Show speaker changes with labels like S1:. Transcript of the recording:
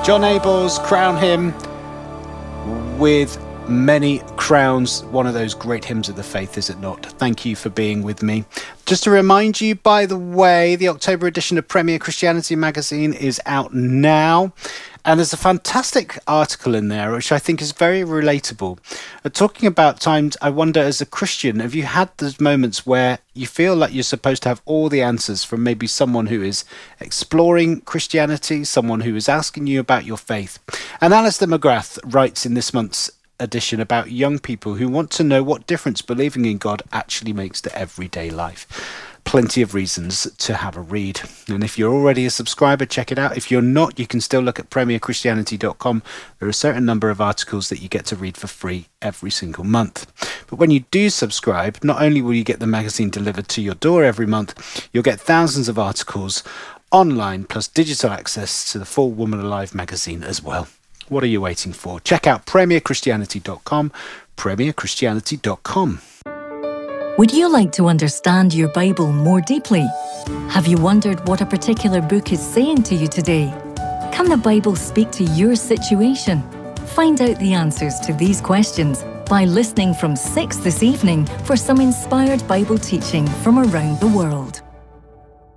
S1: John Abels, crown him with many crowns. One of those great hymns of the faith, is it not? Thank you for being with me. Just to remind you, by the way, the October edition of Premier Christianity magazine is out now. And there's a fantastic article in there, which I think is very relatable. Talking about times, I wonder, as a Christian, have you had those moments where you feel like you're supposed to have all the answers from maybe someone who is exploring Christianity, someone who is asking you about your faith? And Alistair McGrath writes in this month's edition about young people who want to know what difference believing in God actually makes to everyday life. Plenty of reasons to have a read. And if you're already a subscriber, check it out. If you're not, you can still look at premierchristianity.com. There are a certain number of articles that you get to read for free every single month. But when you do subscribe, not only will you get the magazine delivered to your door every month, you'll get thousands of articles online, plus digital access to the full Woman Alive magazine as well. What are you waiting for? Check out premierchristianity.com, premierchristianity.com.
S2: Would you like to understand your Bible more deeply? Have you wondered what a particular book is saying to you today? Can the Bible speak to your situation? Find out the answers to these questions by listening from 6 this evening for some inspired Bible teaching from around the world.